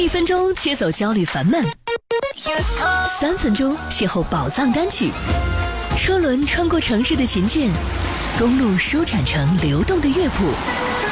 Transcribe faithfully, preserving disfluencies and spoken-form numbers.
一分钟切走焦虑烦闷，三分钟邂逅宝藏单曲。车轮穿过城市的琴键，公路舒展成流动的乐谱。